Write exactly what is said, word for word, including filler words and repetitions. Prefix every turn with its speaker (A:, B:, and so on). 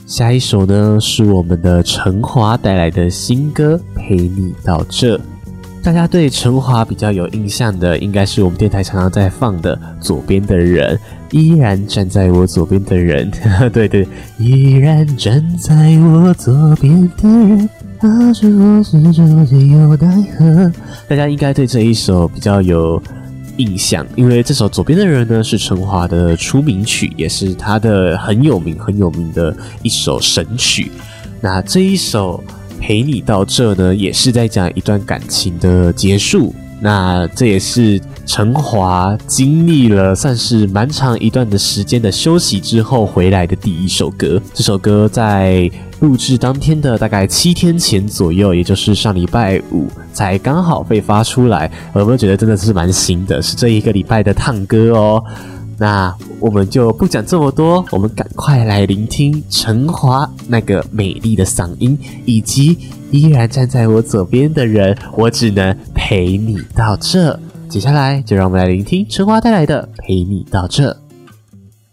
A: 下一首呢是我们的陈华带来的新歌《陪你到这》。大家对陈华比较有印象的，应该是我们电台常常在放的《左边的人》，依然站在我左边的人，对对，依然站在我左边的人，那是我是这有奈何。大家应该对这一首比较有印象，因为这首《左边的人》呢是陈华的出名曲，也是他的很有名很有名的一首神曲。那这一首陪你到这呢，也是在讲一段感情的结束。那这也是陈华经历了算是蛮长一段的时间的休息之后回来的第一首歌。这首歌在录制当天的大概七天前左右，也就是上礼拜五才刚好被发出来。有没有觉得真的是蛮新的？是这一个礼拜的烫歌哦。那我们就不讲这么多，我们赶快来聆听陈华那个美丽的嗓音，以及依然站在我左边的人，我只能陪你到这。接下来就让我们来聆听陈华带来的《陪你到这》。